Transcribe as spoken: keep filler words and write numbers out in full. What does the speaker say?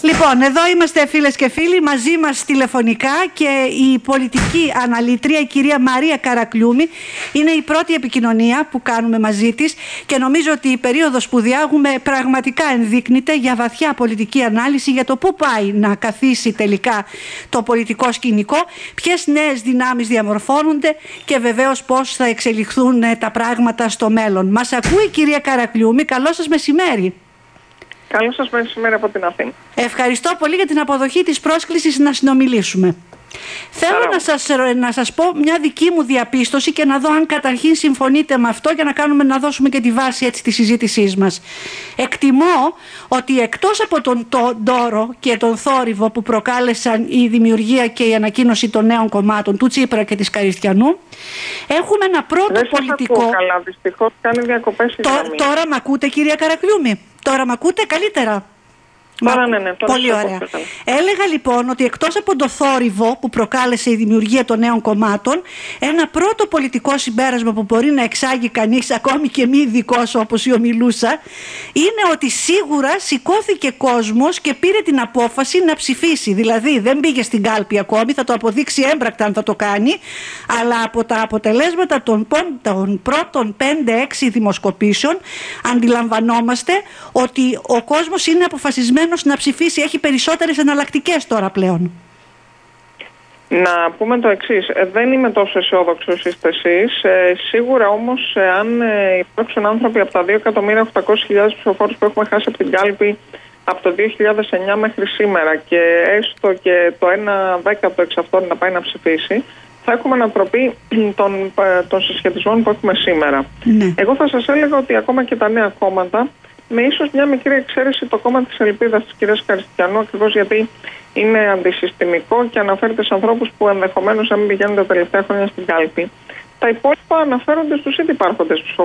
Λοιπόν, εδώ είμαστε φίλες και φίλοι, μαζί μας τηλεφωνικά και η πολιτική αναλήτρια, η κυρία Μαρία Καρακλιούμη. Είναι η πρώτη επικοινωνία που κάνουμε μαζί της και νομίζω ότι η περίοδος που διάγουμε πραγματικά ενδείκνυται για βαθιά πολιτική ανάλυση για το πού πάει να καθίσει τελικά το πολιτικό σκηνικό, ποιες νέες δυνάμεις διαμορφώνονται και βεβαίως πώς θα εξελιχθούν τα πράγματα στο μέλλον. Μας ακούει η κυρία Καρακλιούμη, καλό σας μεσημέρι. Καλό σας μεσημέρι από την Αθήνα. Ευχαριστώ πολύ για την αποδοχή της πρόσκλησης να συνομιλήσουμε. Θέλω να σας, να σας πω μια δική μου διαπίστωση και να δω αν καταρχήν συμφωνείτε με αυτό για να, κάνουμε, να δώσουμε και τη βάση έτσι της συζήτησής μας. Εκτιμώ ότι εκτός από τον ντόρο και τον θόρυβο που προκάλεσαν η δημιουργία και η ανακοίνωση των νέων κομμάτων του Τσίπρα και της Καριστιανού, έχουμε ένα πρώτο Δεν πολιτικό... Δεν σας ακούω καλά, δυστυχώς κάνει διακοπές η γραμμή. Τώρα μ' ακούτε, κυρία Καρακλιούμη? Τώρα μ' ακούτε καλύτερα? Τώρα, ναι, ναι, τώρα πολύ ωραία. Έλεγα λοιπόν ότι εκτός από το θόρυβο που προκάλεσε η δημιουργία των νέων κομμάτων, ένα πρώτο πολιτικό συμπέρασμα που μπορεί να εξάγει κανείς, ακόμη και μη ειδικός όπως η ομιλούσα, είναι ότι σίγουρα σηκώθηκε κόσμος και πήρε την απόφαση να ψηφίσει. Δηλαδή δεν πήγε στην κάλπη ακόμη, θα το αποδείξει έμπρακτα αν θα το κάνει, αλλά από τα αποτελέσματα των, των πρώτων πέντε έξι δημοσκοπήσεων αντιλαμβανόμαστε ότι ο κόσμος είναι αποφασισμένος να ψηφίσει, έχει περισσότερες εναλλακτικές τώρα πλέον. Να πούμε το εξής, δεν είμαι τόσο αισιόδοξος είστε εσείς, ε, σίγουρα όμως αν ε, υπάρξουν άνθρωποι από τα δύο εκατομμύρια οκτακόσιες χιλιάδες ψηφοφόρους που έχουμε χάσει από την κάλπη από το δύο χιλιάδες εννιά μέχρι σήμερα και έστω και το ένα δέκατο εξ αυτών να πάει να ψηφίσει, θα έχουμε ανατροπή των, των συσχετισμών που έχουμε σήμερα. Ναι. Εγώ θα σας έλεγα ότι ακόμα και τα νέα κόμματα, με ίσως μια μικρή εξαίρεση το κόμμα της Ελπίδας της κυρίας Καριστιανού, ακριβώς γιατί είναι αντισυστημικό και αναφέρεται σε ανθρώπους που ενδεχομένως να μην πηγαίνουν τα τελευταία χρόνια στην κάλπη. Τα υπόλοιπα αναφέρονται στους ήδη υπάρχοντες